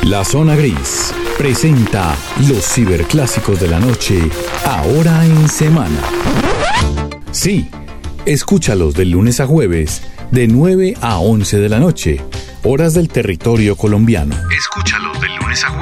La Zona Gris presenta los ciberclásicos de la noche, ahora en semana. Sí, escúchalos de lunes a jueves, de 9 a 11 de la noche, horas del territorio colombiano. Escúchalos de lunes a jueves.